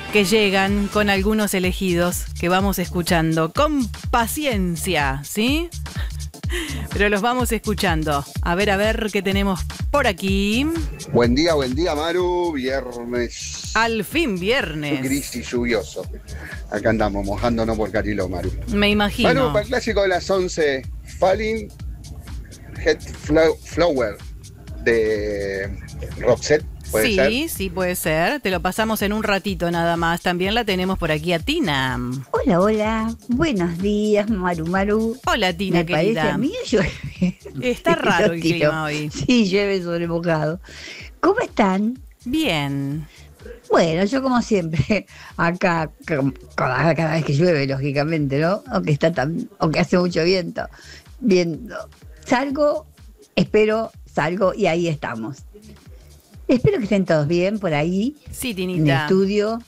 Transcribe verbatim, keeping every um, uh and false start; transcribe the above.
que llegan con algunos elegidos que vamos escuchando con paciencia, ¿sí? Pero los vamos escuchando. A ver, a ver qué tenemos por aquí. Buen día, buen día, Maru. Viernes. Al fin viernes. Gris y lluvioso. Acá andamos mojándonos por Cariló, Maru. Me imagino. Maru, para el clásico de las once, Falling Head Flow- Flower de Roxette. ¿Puede sí, ser? sí puede ser. Te lo pasamos en un ratito nada más. También la tenemos por aquí a Tina. Hola, hola. Buenos días, Maru Maru. Hola, Tina, Me querida. parece a mí llueve. Está raro el Tío. clima hoy. Sí, llueve sobre mojado. ¿Cómo están? Bien. Bueno, yo como siempre, acá, cada, cada vez que llueve, lógicamente, ¿no? Aunque está tan, aunque hace mucho viento, viendo. Salgo, espero, salgo y ahí estamos. Espero que estén todos bien por ahí, Sí, en el Tinita. estudio,